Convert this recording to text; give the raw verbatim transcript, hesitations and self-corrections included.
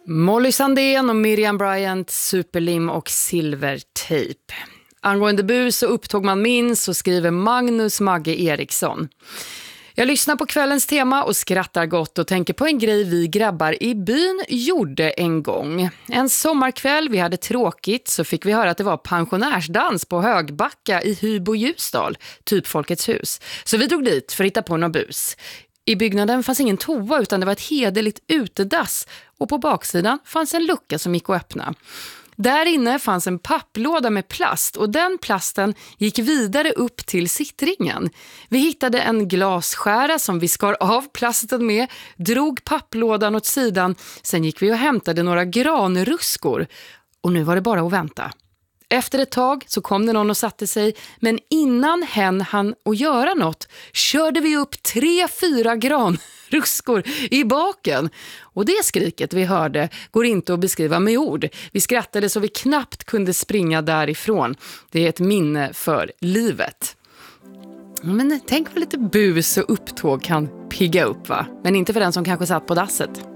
Molly Sandén och Miriam Bryant, Superlim och Silvertejp. Angående bus och upptåg man minns så skriver Magnus Magge Eriksson. Jag lyssnar på kvällens tema och skrattar gott och tänker på en grej vi grabbar i byn gjorde en gång. En sommarkväll, vi hade tråkigt, så fick vi höra att det var pensionärsdans på Högbacka i Hybo Ljusdal, typ Folkets hus. Så vi drog dit för att hitta på någon bus. I byggnaden fanns ingen toa utan det var ett hederligt utedass och på baksidan fanns en lucka som gick att öppna. Där inne fanns en papplåda med plast och den plasten gick vidare upp till sittringen. Vi hittade en glasskära som vi skar av plasten med, drog papplådan åt sidan, sen gick vi och hämtade några granruskor och nu var det bara att vänta. Efter ett tag så kom det någon och satte sig, men innan hen hann att göra något körde vi upp tre, fyra granruskor i baken. Och det skriket vi hörde går inte att beskriva med ord. Vi skrattade så vi knappt kunde springa därifrån. Det är ett minne för livet. Men tänk vad lite bus och upptåg kan pigga upp, va? Men inte för den som kanske satt på dasset.